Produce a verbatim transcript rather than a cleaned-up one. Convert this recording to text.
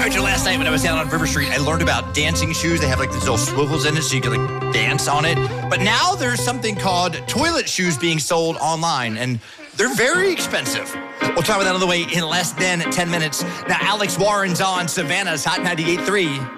Roger, last night when I was down on River Street, I learned about dancing shoes. They have like these little swivels in it so you can like dance on it. But now there's something called toilet shoes being sold online, and they're very expensive. We'll talk about that on the way in less than ten minutes. Now, Alex Warren's on Savannah's Hot ninety-eight point three.